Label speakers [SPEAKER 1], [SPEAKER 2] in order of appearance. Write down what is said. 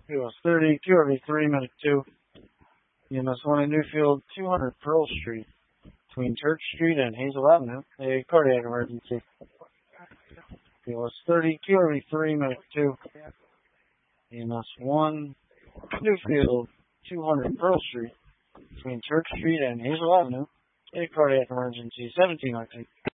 [SPEAKER 1] It was 30, QRV3, Medic 2. EMS 1 in Newfield, 200 Pearl Street, between Church Street and Hazel Avenue. A cardiac emergency. It was 30, QRV3, Medic 2. EMS 1, Newfield, 200 Pearl Street, between Church Street and Hazel Avenue. A cardiac emergency, 17 I think.